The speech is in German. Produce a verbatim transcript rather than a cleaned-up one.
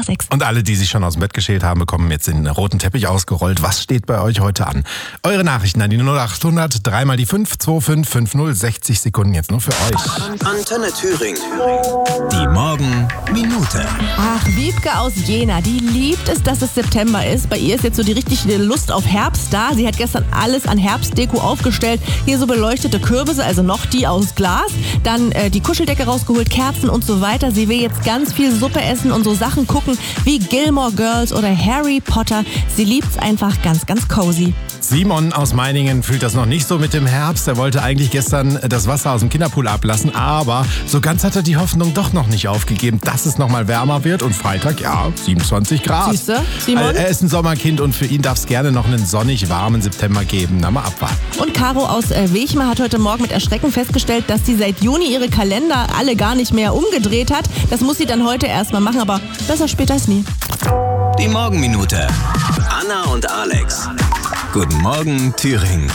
sechs. Und alle, die sich schon aus dem Bett geschält haben, bekommen jetzt den roten Teppich ausgerollt. Was steht bei euch heute an? Eure Nachrichten an die null acht hundert, dreimal die fünf, zwei fünf fünf null, sechzig Sekunden jetzt nur für euch. Antenne Thüringen. Die Morgenminute. Ach, Wiebke aus Jena, die liebt es, dass es September ist. Bei ihr ist jetzt so die richtige Lust auf Herbst da. Sie hat gestern alles an Herbstdeko aufgestellt. Hier so beleuchtete Kürbisse, also noch die aus Glas. Dann äh, die Kuscheldecke rausgeholt, Kerzen und so weiter. Sie will jetzt ganz viel Suppe essen und so Sachen gucken wie Gilmore Girls oder Harry Potter. Sie liebt's einfach ganz, ganz cozy. Simon aus Meiningen fühlt das noch nicht so mit dem Herbst. Er wollte eigentlich gestern das Wasser aus dem Kinderpool ablassen, aber so ganz hat er die Hoffnung doch noch nicht aufgegeben, dass es noch mal wärmer wird. Und Freitag, ja, siebenundzwanzig Grad. Siehst du, Simon? Er ist ein Sommerkind und für ihn darf es gerne noch einen sonnig warmen September geben. Na, mal abwarten. Und Caro aus äh, Wechmar hat heute Morgen mit Erschrecken festgestellt, dass sie seit Juni ihre Kalender alle gar nicht mehr umgedreht hat. Das muss sie dann heute erstmal machen, aber besser später als nie. Die Morgenminute. Anna und Alex. Guten Morgen, Thüringen.